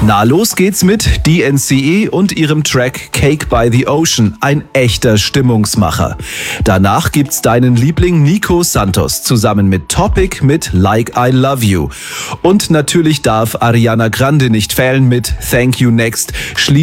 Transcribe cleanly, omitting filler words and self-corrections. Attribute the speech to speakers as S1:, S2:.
S1: Na, los geht's mit DNCE und ihrem Track Cake by the Ocean, ein echter Stimmungsmacher. Danach gibt's deinen Liebling Nico Santos zusammen mit Topic mit Like I Love You. Und natürlich darf Ariana Grande nicht fehlen mit Thank You Next.